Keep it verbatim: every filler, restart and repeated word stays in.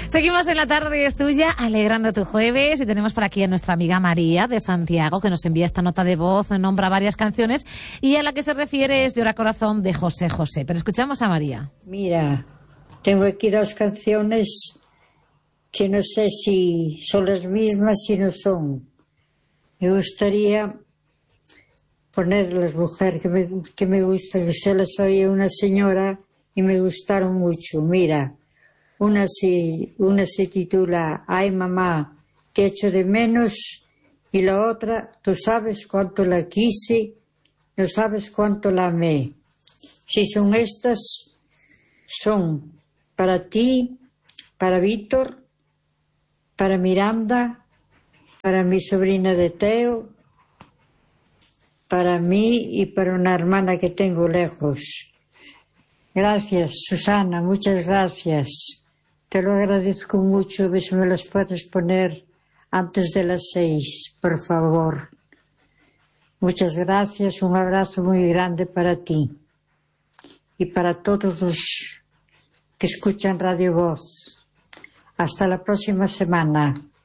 Seguimos en La Tarde es Tuya, alegrando tu jueves, y tenemos por aquí a nuestra amiga María de Santiago, que nos envía esta nota de voz, nombra varias canciones, y a la que se refiere es Llora Corazón de José José. Pero escuchamos a María. Mira, tengo aquí dos canciones que no sé si son las mismas, si no son. Me gustaría ponerlas, mujer, que me, que me gustan, que se las oí a una señora y me gustaron mucho. Mira, una se, una se titula Ay mamá, te echo de menos, y la otra, Tú sabes cuánto la quise, no sabes cuánto la amé. Si son estas, son para ti, para Víctor, para Miranda, para mi sobrina de Teo, para mí y para una hermana que tengo lejos. Gracias, Susana, muchas gracias. Te lo agradezco mucho. A ver si me las puedes poner antes de las seis, por favor. Muchas gracias, un abrazo muy grande para ti y para todos los que escuchan Radio Voz. Hasta la próxima semana.